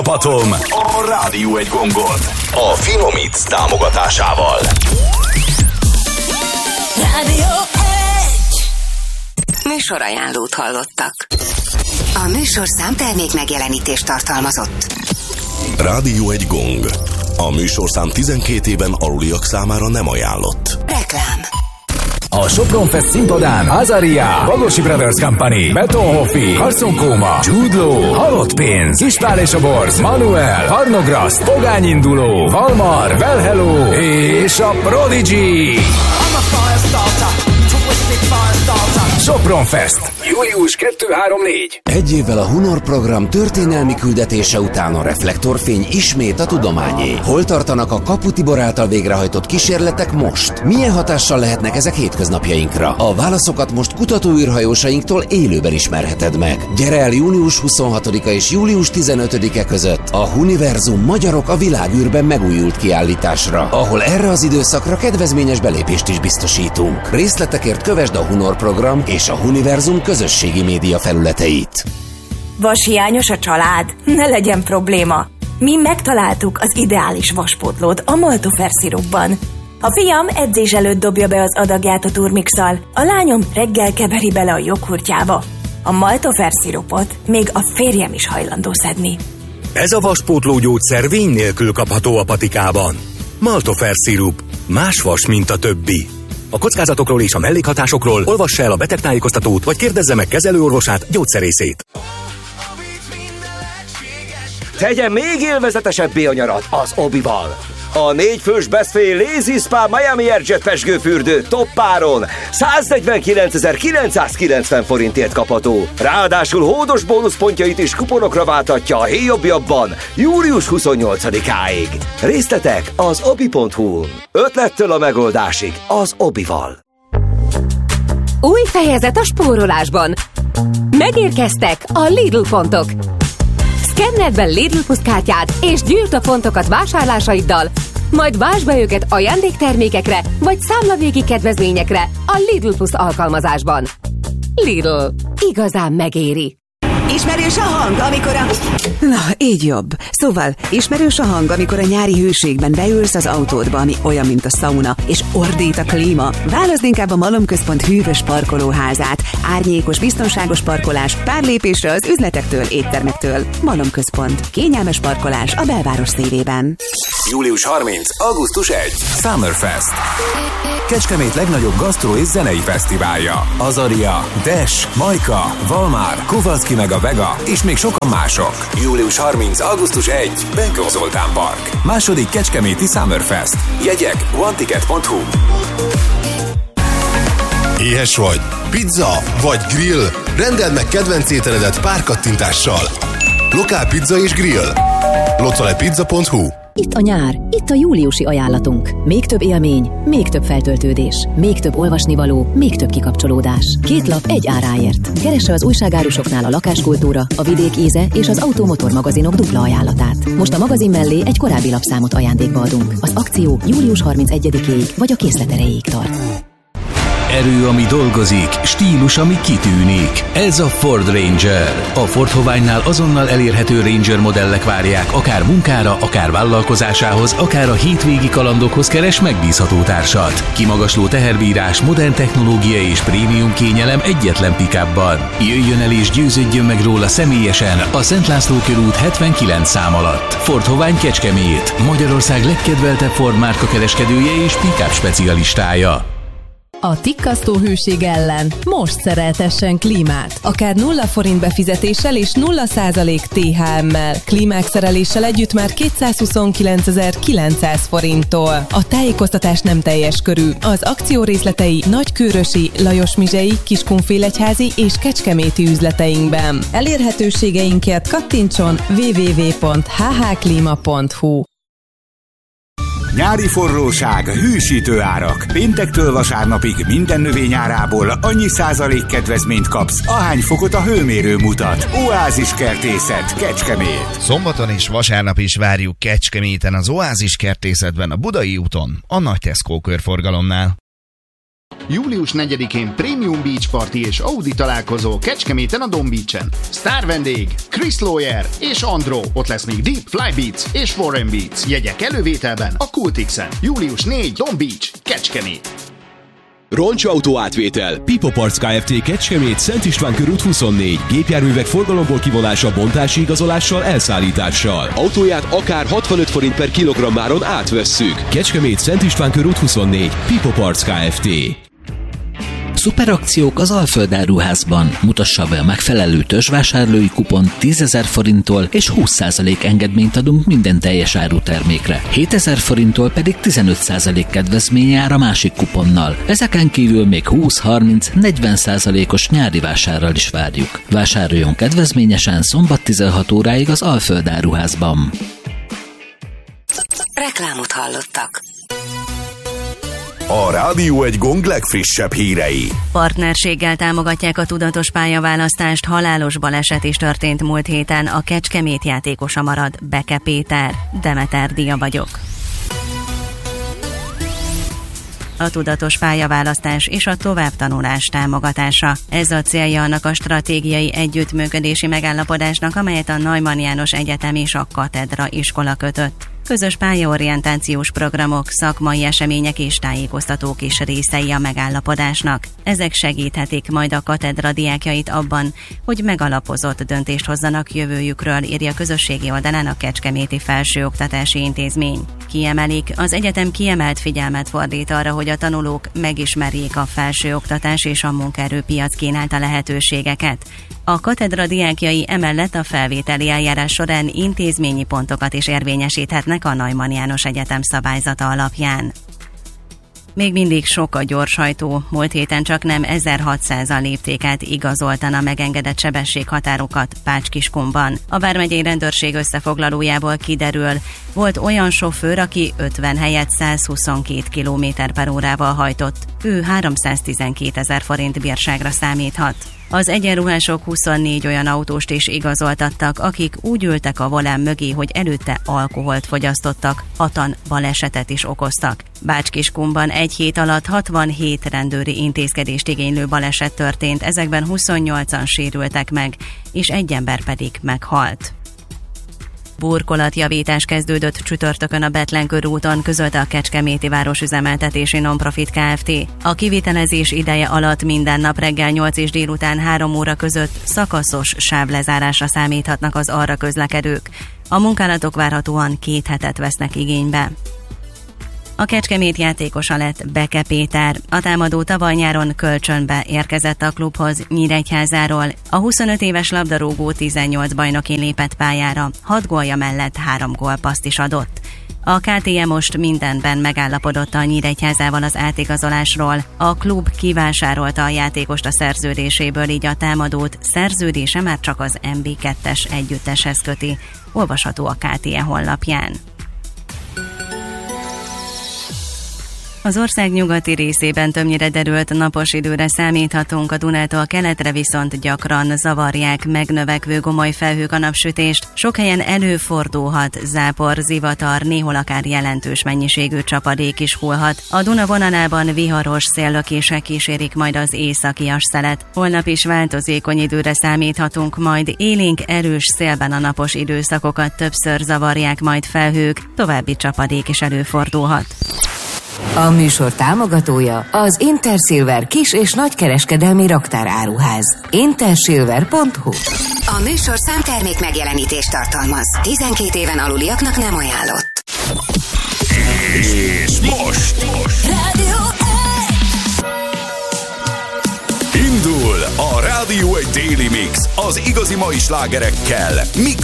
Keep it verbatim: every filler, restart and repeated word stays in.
Patom a Rádió egy gongot a Finomix támogatásával. Rádió egy. Műsorajánlót hallottak. A műsorszám termék megjelenítést tartalmazott. Rádió egy gong. A műsorszám tizenkét éven aluliak számára nem ajánlott. Reklám. A Sopron Fest színpadán Azaria, Bagosi Brothers Company, Beton Hoffi, Carson Koma, Jude Law, Halott Pénz, Ispál és a Borz, Manuel, Harnograszt, Pogány Induló, Valmar, Well Hello és a Prodigy. Sopron Fest. július kettő három négy. Egy évvel a Hunor program történelmi küldetése után a reflektorfény ismét a tudományé. Hol tartanak a Kapu Tibor által végrehajtott kísérletek most? Milyen hatással lehetnek ezek hétköznapjainkra? A válaszokat most kutatóűrhajósainktól élőben ismerheted meg. Gyere el június huszonhatodika és július tizenötödike között a Huniverzum Magyarok a világűrben megújult kiállításra, ahol erre az időszakra kedvezményes belépést is biztosítunk. Részletekért kövesd a Hunor program és a Huniverzum közösségi média felületeit. Vashiányos a család? Ne legyen probléma. Mi megtaláltuk az ideális vaspótlót a Maltofer szirupban. A fiam edzés előtt dobja be az adagját a turmixal, a lányom reggel keveri bele a joghurtjába. A Maltofer szirupot még a férjem is hajlandó szedni. Ez a vaspótló gyógyszer vény nélkül kapható a patikában. Maltofer szirup. Más vas, mint a többi. A kockázatokról és a mellékhatásokról olvassa el a betegtájékoztatót, vagy kérdezze meg kezelőorvosát, gyógyszerészét. Tegyen még élvezetesebbé a nyarat az Obival. A négyfős Best Fay Lazy Spa Miami Airjet pezsgőfürdő toppáron száznegyvenkilencezer-kilencszázkilencven forintért kapható. Ráadásul hódos bónuszpontjait is kuponokra váltatja a héjobbjabban július huszonnyolcadikáig. Részletek az obi pont hu. Ötlettől a megoldásig az Obival. Új fejezet a spórolásban. Megérkeztek a Lidl pontok. Szkenneld be Lidl Plus kártyád, és gyűjtsd a pontokat vásárlásaiddal, majd váltsd be őket ajándéktermékekre, vagy számlavégi kedvezményekre a Lidl Plus alkalmazásban. Lidl. Igazán megéri. Ismerős a hang, amikor a... Na, így jobb. Szóval, ismerős a hang, amikor a nyári hőségben beülsz az autódba, ami olyan, mint a szauna, és ordít a klíma. Válaszd inkább a Malomközpont hűvös parkolóházát. Árnyékos, biztonságos parkolás, pár lépésre az üzletektől, éttermektől. Malomközpont. Kényelmes parkolás a belváros szívében. július harmincadika. augusztus elsején. Summerfest. Kecskemét legnagyobb gasztró és zenei fesztiválja. Azaria, Dash, Majka, Valmár, Kovalszki meg a Vega, és még sokan mások. július harmincadika. augusztus elsején. Benkó Zoltán Park. Második kecskeméti Summerfest. Jegyek one ticket pont hu. Éhes vagy? Pizza vagy grill? Rendeld meg kedvenc ételedet pár kattintással. Lokál pizza és grill. localepizza pont hu. Itt a nyár, itt a júliusi ajánlatunk. Még több élmény, még több feltöltődés, még több olvasnivaló, még több kikapcsolódás. Két lap egy áráért. Keresse az újságárusoknál a lakáskultúra, a vidék íze és az automotor magazinok dupla ajánlatát. Most a magazin mellé egy korábbi lapszámot ajándékba adunk. Az akció július harmincegyedikéig vagy a készlet erejéig tart. Erő, ami dolgozik, stílus, ami kitűnik. Ez a Ford Ranger. A Ford Hoványnál azonnal elérhető Ranger modellek várják, akár munkára, akár vállalkozásához, akár a hétvégi kalandokhoz keres megbízható társat. Kimagasló teherbírás, modern technológia és prémium kényelem egyetlen pick-upban. Jöjjön el és győződjön meg róla személyesen a Szent László körút hetvenkilenc szám alatt. Ford Hovány Kecskemét, Magyarország legkedveltebb Ford márka kereskedője és pick-up specialistája. A tikkasztó hőség ellen most szereltessen klímát. Akár nulla forint befizetéssel és nulla százalék té há emmel. Klímák szereléssel együtt már kétszázhuszonkilencezer-kilencszáz forinttól. A tájékoztatás nem teljes körű. Az akció részletei Nagykőrösi, Lajosmizsei, Kiskunfélegyházi és kecskeméti üzleteinkben. Elérhetőségeinkért kattintson double-u double-u double-u pont h h klima pont hu. Nyári forróság, hűsítő árak. Péntektől vasárnapig minden növény árából annyi százalék kedvezményt kapsz, ahány fokot a hőmérő mutat. Oázis Kertészet, Kecskemét. Szombaton és vasárnap is várjuk Kecskeméten az Oázis Kertészetben a Budai úton, a Nagy Tesco körforgalomnál. július negyedikén Premium Beach Party és Audi találkozó Kecskeméten a Don Beach-en. Sztár vendég Chris Lawyer és Andro. Ott lesz még Deep, Fly Beats és Foreign Beats. Jegyek elővételben a Cultixen. július negyedike Don Beach, Kecskemét. Roncsautó átvétel. Pipo Parts Kft. Kecskemét, Szent István körút huszonnégy. Gépjárművek forgalomból kivonása, bontási igazolással, elszállítással. Autóját akár hatvanöt forint per kilogrammáron átvesszük. Kecskemét, Szent István körút huszonnégy. Pipo Parts Kft. Szuperakciók az Alföld áruházban. Mutassa be a megfelelő törzsvásárlói kupont tízezer forinttól és húsz százalék engedményt adunk minden teljes árutermékre. hétezer forinttól pedig tizenöt százalék kedvezmény jár a másik kuponnal. Ezeken kívül még húsz, harminc, negyven százalékos nyári vásárral is várjuk. Vásároljon kedvezményesen szombat tizenhat óráig az Alföld áruházban. Reklámot hallottak. A Rádió egy Gong legfrissebb hírei. Partnerséggel támogatják a tudatos pályaválasztást. Halálos baleset is történt múlt héten. A Kecskemét játékosa marad. Beke Péter. Demeter Dia vagyok. A tudatos pályaválasztás és a továbbtanulás támogatása. Ez a célja annak a stratégiai együttműködési megállapodásnak, amelyet a Neumann János Egyetem és a Katedra iskola kötött. Közös pályaorientációs programok, szakmai események és tájékoztatók is részei a megállapodásnak. Ezek segíthetik majd a katedra diákjait abban, hogy megalapozott döntést hozzanak jövőjükről, írja közösségi oldalán a Kecskeméti Felsőoktatási Intézmény. Kiemelik, az egyetem kiemelt figyelmet fordít arra, hogy a tanulók megismerjék a felsőoktatás és a munkaerőpiac kínálta lehetőségeket. A katedra diákjai emellett a felvételi eljárás során intézményi pontokat is érvényesíthetnek a Neumann János Egyetem szabályzata alapján. Még mindig sok a gyorshajtó, múlt héten csak nem ezerhatszázan lépték át igazoltan a megengedett sebességhatárokat Bács-Kiskunban. A vármegyei rendőrség összefoglalójából kiderül, volt olyan sofőr, aki ötven helyett száz huszonkét kilométer per órával hajtott. Ő háromszáztizenkétezer forint bírságra számíthat. Az egyenruhások huszonnégy olyan autóst is igazoltattak, akik úgy ültek a volán mögé, hogy előtte alkoholt fogyasztottak, hatan balesetet is okoztak. Bács-Kiskunban egy hét alatt hatvanhét rendőri intézkedést igénylő baleset történt, ezekben huszonnyolcan sérültek meg, és egy ember pedig meghalt. Burkolatjavítás kezdődött csütörtökön a Bethlen körúton, közölte a Kecskeméti Városüzemeltetési Nonprofit Kft. A kivitelezés ideje alatt minden nap reggel nyolc és délután három óra között szakaszos sávlezárásra számíthatnak az arra közlekedők. A munkálatok várhatóan két hetet vesznek igénybe. A Kecskemét játékosa lett Beke Péter. A támadó tavaly nyáron kölcsönbe érkezett a klubhoz Nyíregyházáról. A huszonöt éves labdarúgó tizennyolc bajnokin lépett pályára, hat gólja mellett három gólpasszt is adott. A ká té em most mindenben megállapodott a Nyíregyházával az átigazolásról. A klub kivásárolta a játékost a szerződéséből, így a támadót szerződése már csak az em bé kettes együtteshez köti. Olvasható a ká té e honlapján. Az ország nyugati részében többnyire derült napos időre számíthatunk, a Dunától keletre viszont gyakran zavarják megnövekvő gomoly felhők a napsütést. Sok helyen előfordulhat zápor, zivatar, néhol akár jelentős mennyiségű csapadék is hullhat. A Duna vonalában viharos széllökések kísérik majd az északias szelet. Holnap is változékony időre számíthatunk, majd élénk erős szélben a napos időszakokat többször zavarják majd felhők, további csapadék is előfordulhat. A műsor támogatója az Intersilver kis- és nagykereskedelmi raktáráruház. intersilver pont hu. A műsor számtermék megjelenítést tartalmaz. tizenkét éven aluliaknak nem ajánlott. És most, most. Rádió Indul a Rádió egy Daily Mix az igazi mai slágerekkel. Mix